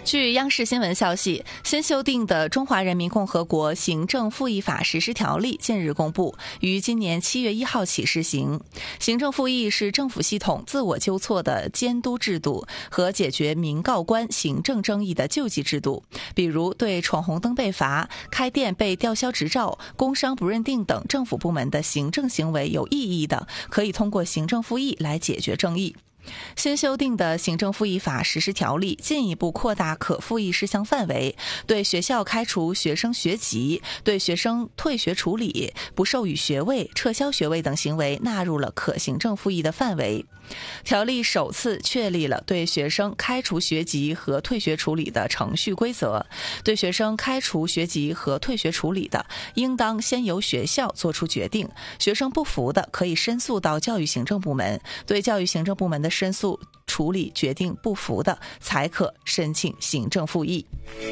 据央视新闻消息，新修订的《中华人民共和国行政复议法实施条例》近日公布，于今年7月1号起施行。行政复议是政府系统自我纠错的监督制度和解决民告官行政争议的救济制度，比如对闯红灯被罚、开店被吊销执照、工伤不认定等政府部门的行政行为有异议的，可以通过行政复议来解决争议。新修订的行政复议法实施条例进一步扩大可复议事项范围，对学校开除学生学籍、对学生退学处理、不授予学位、撤销学位等行为纳入了可行政复议的范围。条例首次确立了对学生开除学籍和退学处理的程序规则，对学生开除学籍和退学处理的，应当先由学校作出决定，学生不服的可以申诉到教育行政部门，对教育行政部门的申诉处理决定不服的，才可申请行政复议。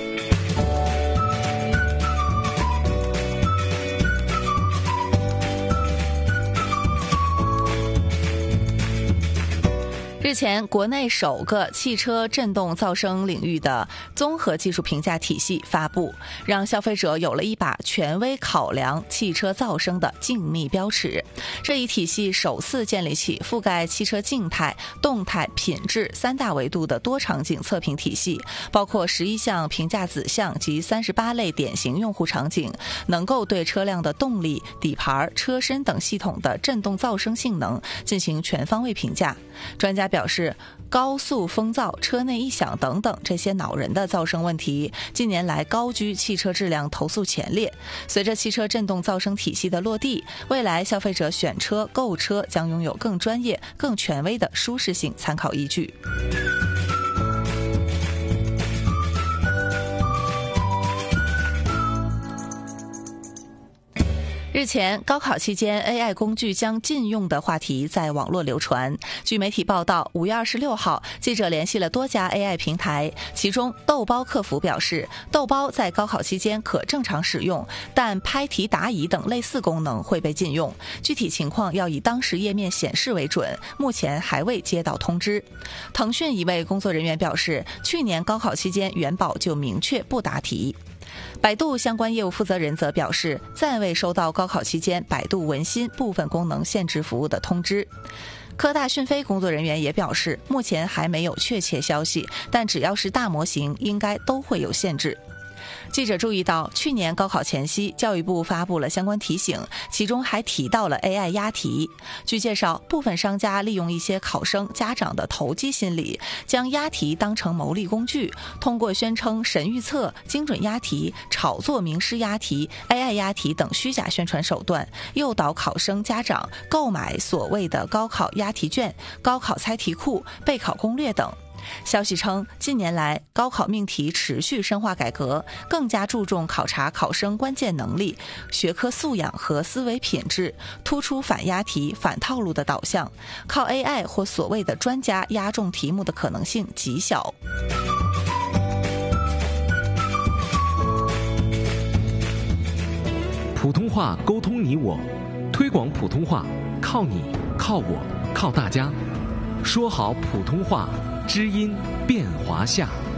日前，国内首个汽车振动噪声领域的综合技术评价体系发布，让消费者有了一把权威考量汽车噪声的静谧标尺。这一体系首次建立起覆盖汽车静态、动态、品质3大维度的多场景测评体系，包括11项评价子项及38类典型用户场景，能够对车辆的动力、底盘、车身等系统的振动噪声性能进行全方位评价。专家表示，高速风噪、车内异响等等这些恼人的噪声问题，近年来高居汽车质量投诉前列。随着汽车振动噪声体系的落地，未来消费者选车、购车将拥有更专业、更权威的舒适性参考依据。日前，高考期间 AI 工具将禁用的话题在网络流传。据媒体报道，5月26号，记者联系了多家 AI 平台，其中豆包客服表示，豆包在高考期间可正常使用，但拍题答疑等类似功能会被禁用，具体情况要以当时页面显示为准，目前还未接到通知。腾讯一位工作人员表示，去年高考期间元宝就明确不答题。百度相关业务负责人则表示，暂未收到高考期间百度文心部分功能限制服务的通知。科大讯飞工作人员也表示，目前还没有确切消息，但只要是大模型，应该都会有限制。记者注意到，去年高考前夕，教育部发布了相关提醒，其中还提到了 AI 押题。据介绍，部分商家利用一些考生、家长的投机心理，将押题当成牟利工具，通过宣称神预测、精准押题、炒作名师押题、AI 押题等虚假宣传手段，诱导考生、家长购买所谓的高考押题卷、高考猜题库、备考攻略等。消息称，近年来高考命题持续深化改革，更加注重考察考生关键能力、学科素养和思维品质，突出反押题、反套路的导向，靠 AI 或所谓的专家押中题目的可能性极小。 普通话沟通你我，推广普通话靠你、靠我、靠大家。说好普通话，知音变华夏。